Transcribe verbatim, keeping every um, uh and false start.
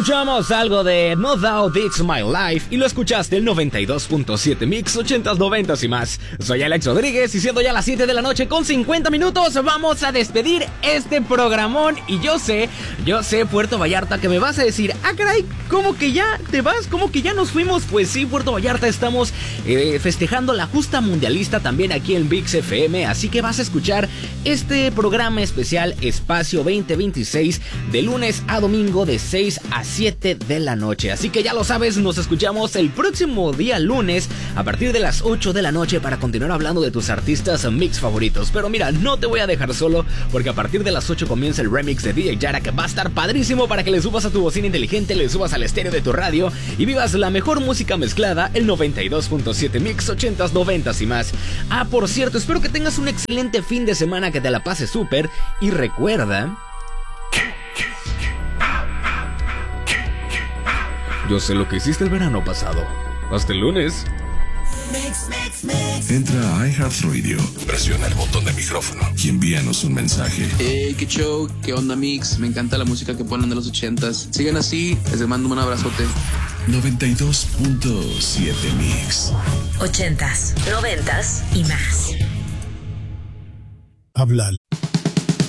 Escuchamos algo de No Doubt It's My Life y lo escuchaste el noventa y dos punto siete Mix, ochentas, noventas y más. Soy Alex Rodríguez y siendo ya las siete de la noche con cincuenta minutos, vamos a despedir este programón. Y yo sé, yo sé, Puerto Vallarta, que me vas a decir, ah, caray, ¿cómo que ya te vas? ¿Cómo que ya nos fuimos? Pues sí, Puerto Vallarta, estamos eh, festejando la justa mundialista también aquí en Vix F M, así que vas a escuchar este programa especial Espacio veinte veintiséis de lunes a domingo de seis a siete de la noche. Así que ya lo sabes, nos escuchamos el próximo día lunes a partir de las ocho de la noche para continuar hablando de tus artistas mix favoritos. Pero mira, no te voy a dejar solo porque a partir de las ocho comienza el remix de D J Yara, que va a estar padrísimo para que le subas a tu bocina inteligente, le subas al estéreo de tu radio y vivas la mejor música mezclada, el noventa y dos punto siete Mix, ochentas, noventas y más. Ah, por cierto, espero que tengas un excelente fin de semana, que te la pases súper y recuerda... Yo sé lo que hiciste el verano pasado. Hasta el lunes. Mix, mix, mix. Entra a iHeartRadio, presiona el botón de micrófono y envíanos un mensaje. Hey, qué show, qué onda, Mix. Me encanta la música que ponen de los ochentas. Sigan así, les mando un abrazote. noventa y dos punto siete Mix. Ochentas, noventas y más. Habla